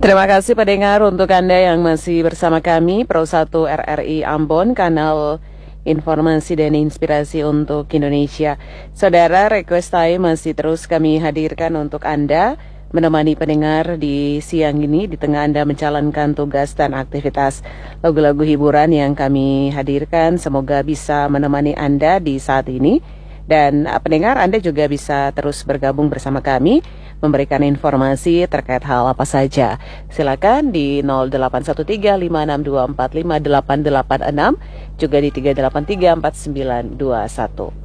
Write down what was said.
Terima kasih pendengar untuk Anda yang masih bersama kami Pro 1 RRI Ambon, kanal informasi dan inspirasi untuk Indonesia. Saudara, Request Time masih terus kami hadirkan untuk Anda, menemani pendengar di siang ini di tengah Anda menjalankan tugas dan aktivitas. Lagu-lagu hiburan yang kami hadirkan semoga bisa menemani Anda di saat ini. Dan pendengar, Anda juga bisa terus bergabung bersama kami, memberikan informasi terkait hal apa saja. Silakan di 081356245886, juga di 3834921.